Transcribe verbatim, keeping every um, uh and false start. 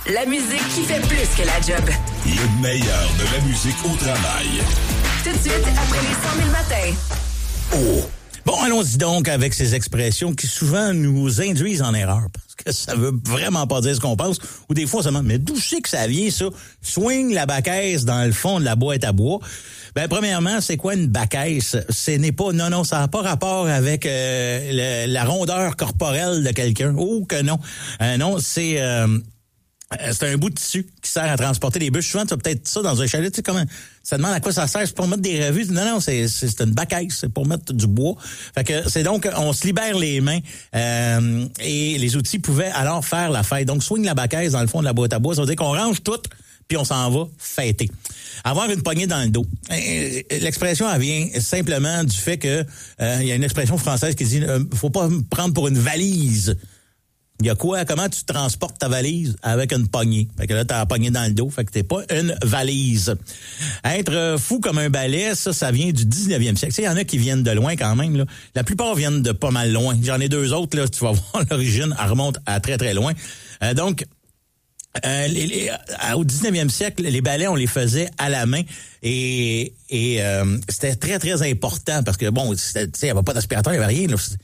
La musique qui fait plus que la job. Le meilleur de la musique au travail. Tout de suite, après les cent mille matins. Oh! Bon, allons-y donc avec ces expressions qui souvent nous induisent en erreur. Parce que ça veut vraiment pas dire ce qu'on pense. Ou des fois, on se demande, mais d'où c'est que ça vient, ça? Swing la baquesse dans le fond de la boîte à bois. Ben, premièrement, c'est quoi une baquesse? Ce n'est pas, non, non, ça n'a pas rapport avec euh, le, la rondeur corporelle de quelqu'un. Oh que non. Euh, non, c'est... Euh, C'est un bout de tissu qui sert à transporter des bûches. Souvent, tu as peut-être ça dans un chalet. Tu sais, comment, ça demande à quoi ça sert. C'est pour mettre des revues. Non, non, c'est, c'est, c'est une baquesse. C'est pour mettre du bois. Fait que c'est donc, on se libère les mains euh, et les outils pouvaient alors faire la fête. Donc, swing la baquesse dans le fond de la boîte à bois. Ça veut dire qu'on range tout puis on s'en va fêter. Avoir une poignée dans le dos. L'expression, elle vient simplement du fait que euh, il y a une expression française qui dit euh, faut pas me prendre pour une valise. Il y a quoi? Comment tu transportes ta valise? Avec une poignée. Fait que là, t'as la poignée dans le dos. Fait que t'es pas une valise. Être fou comme un balai, ça, ça vient du dix-neuvième siècle. Tu sais, il y en a qui viennent de loin quand même, là. La plupart viennent de pas mal loin. J'en ai deux autres, là. Tu vas voir, l'origine, elle remonte à très, très loin. Euh, donc, Euh, les, les, au dix-neuvième siècle, les balais, on les faisait à la main et, et euh, c'était très, très important parce que, bon, tu sais, il n'y avait pas d'aspirateur, il n'y avait rien. Là.